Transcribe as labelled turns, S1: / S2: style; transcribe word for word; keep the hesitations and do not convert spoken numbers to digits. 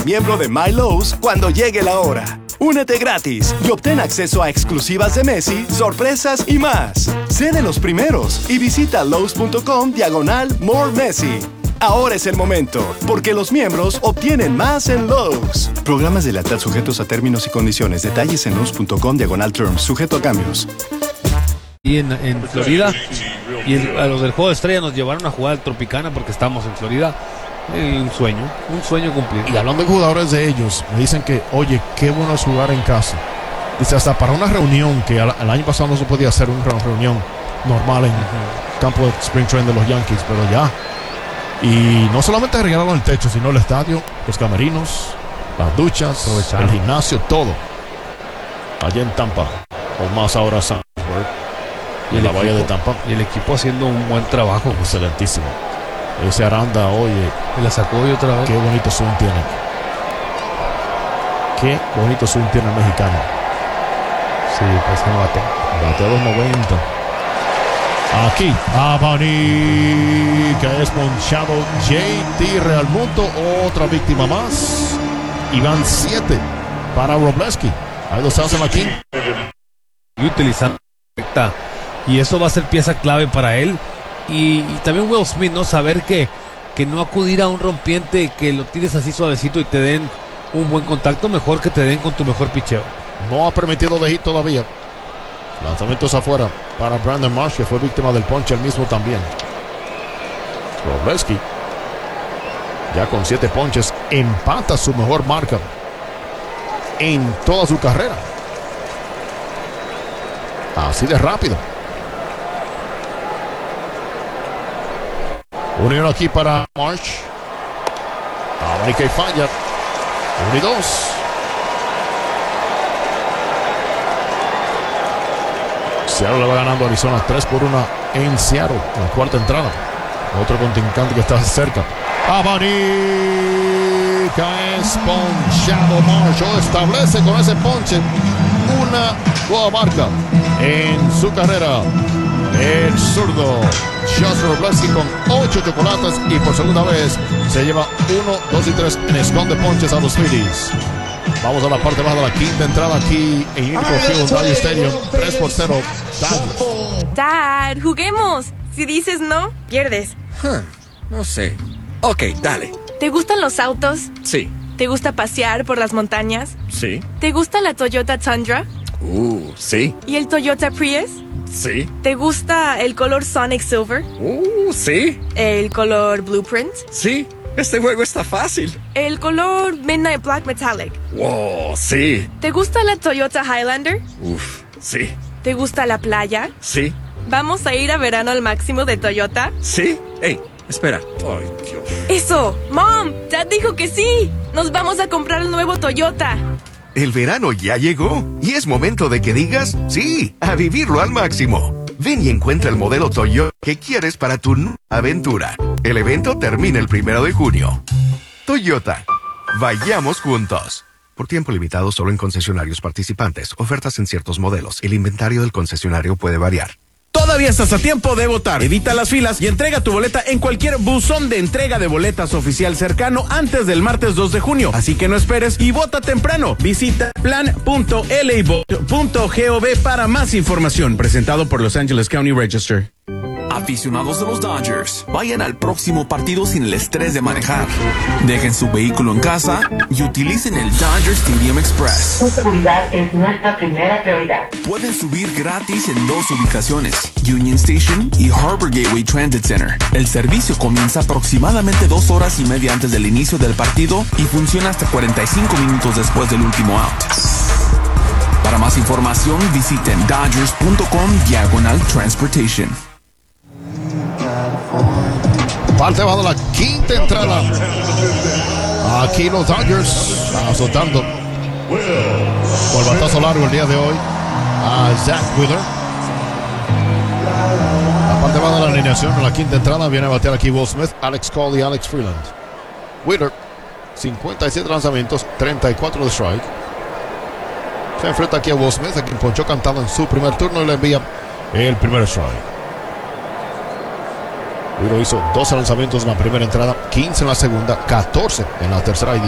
S1: miembro de My Lowe's cuando llegue la hora. Únete gratis y obtén acceso a exclusivas de Messi, sorpresas y más. Sé de los primeros y visita Lowe's.com diagonal More Messi. Ahora es el momento, porque los miembros obtienen más en Lowe's. Programas de lealtad sujetos a términos y condiciones. Detalles en Lowe's.com diagonal terms, sujeto a cambios.
S2: Y en, en Florida, y el, a los del Juego de Estrella nos llevaron a jugar al Tropicana porque estamos en Florida. Y un sueño, un sueño cumplido.
S3: Y hablando de jugadores de ellos, me dicen que, oye, qué bueno es jugar en casa. Dice, hasta para una reunión, que al, el año pasado no se podía hacer una reunión normal en uh-huh. campo de Spring Training de los Yankees, pero ya. Y no solamente arreglaron el techo, sino el estadio, los camerinos, las duchas, el gimnasio, todo. Allá en Tampa, o más ahora Sanford, y en la bahía de Tampa.
S2: Y el equipo haciendo un buen trabajo.
S3: Excelentísimo. Ese Aranda, oye,
S2: y la sacó hoy otra vez.
S3: Qué bonito swing tiene. Qué bonito swing tiene el mexicano.
S2: Sí, pues no bate.
S3: Bate a dos noventa. Aquí, Abani, que es ponchado J T Realmuto, otra víctima más. Y van siete para Robleski. Hay dos outs en la quinta.
S2: Y utilizando. Y eso va a ser pieza clave para él. Y, y también Will Smith, ¿no? Saber que, que no acudir a un rompiente, que lo tires así suavecito y te den un buen contacto, mejor que te den con tu mejor picheo.
S3: No ha permitido de hit todavía. Lanzamientos afuera para Brandon Marsh, que fue víctima del ponche el mismo también. Robleski, ya con siete ponches, empata su mejor marca en toda su carrera. Así de rápido. Unión aquí para Marsh. Ahora que falla. Uno y dos. Seattle le va ganando a Arizona tres por uno en Seattle, en la cuarta entrada. Otro contrincante que está cerca. Abani, es ponchado Marsh. Establece con ese ponche una nueva marca en su carrera. El zurdo Josh Robleski con ocho chocolates y por segunda vez se lleva uno, dos y tres en esconde ponches a los Phillies. Vamos a la parte baja de la quinta entrada aquí en Unico Field, Dodger Stadium. tres por cero.
S4: Dad, juguemos. Si dices no, pierdes.
S5: Huh, no sé. Ok, dale.
S4: ¿Te gustan los autos?
S5: Sí.
S4: ¿Te gusta pasear por las montañas?
S5: Sí.
S4: ¿Te gusta la Toyota Tundra?
S5: Uh, sí.
S4: ¿Y el Toyota Prius?
S5: Sí.
S4: ¿Te gusta el color Sonic Silver?
S5: Uh, sí.
S4: ¿El color Blueprint?
S5: Sí. Este juego está fácil.
S4: ¿El color Midnight Black Metallic?
S5: Wow, sí.
S4: ¿Te gusta la Toyota Highlander?
S5: Uf, sí.
S4: ¿Te gusta la playa?
S5: Sí.
S4: ¿Vamos a ir a verano al máximo de Toyota?
S5: Sí. Ey, espera. Ay, Dios.
S4: ¡Eso! ¡Mom! ¡Dad dijo que sí! ¡Nos vamos a comprar el nuevo Toyota!
S6: El verano ya llegó y es momento de que digas sí, a vivirlo al máximo. Ven y encuentra el modelo Toyota que quieres para tu nueva aventura. El evento termina el primero de junio. Toyota, vayamos juntos. Por tiempo limitado solo en concesionarios participantes. Ofertas en ciertos modelos. El inventario del concesionario puede variar.
S7: Todavía estás a tiempo de votar. Evita las filas y entrega tu boleta en cualquier buzón de entrega de boletas oficial cercano antes del martes dos de junio. Así que no esperes y vota temprano. Visita plan punto l a vote punto gov para más información. Presentado por Los Angeles County Register.
S8: Aficionados de los Dodgers, vayan al próximo partido sin el estrés de manejar. Dejen su vehículo en casa y utilicen el Dodger Stadium Express.
S9: Su seguridad es nuestra primera prioridad.
S8: Pueden subir gratis en dos ubicaciones, Union Station y Harbor Gateway Transit Center. El servicio comienza aproximadamente dos horas y media antes del inicio del partido y funciona hasta cuarenta y cinco minutos después del último out. Para más información, visiten dodgers punto com diagonal transportation.
S3: Parte bajo la quinta entrada. Aquí los Dodgers azotando por batazo largo el día de hoy a Zach Wheeler. La parte baja de la alineación en la quinta entrada viene a batear aquí Will Smith, Alex Cole y Alex Freeland. Wheeler, cincuenta y siete lanzamientos, treinta y cuatro de strike. Se enfrenta aquí a Will Smith, a quien ponchó cantado en su primer turno y le envía el primer strike. Wheeler hizo doce lanzamientos en la primera entrada, quince en la segunda, catorce en la tercera y